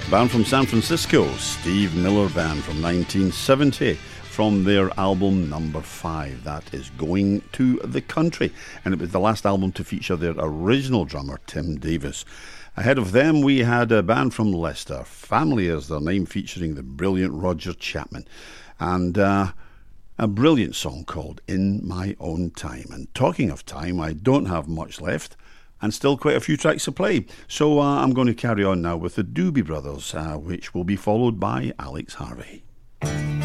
Band from San Francisco, Steve Miller Band from 1970, from their album number 5. That is Going to the Country, and it was the last album to feature their original drummer, Tim Davis. Ahead of them, we had a band from Leicester, Family is their name, featuring the brilliant Roger Chapman, and a brilliant song called In My Own Time. And talking of time, I don't have much left, and still quite a few tracks to play. So I'm going to carry on now with the Doobie Brothers, which will be followed by Alex Harvey.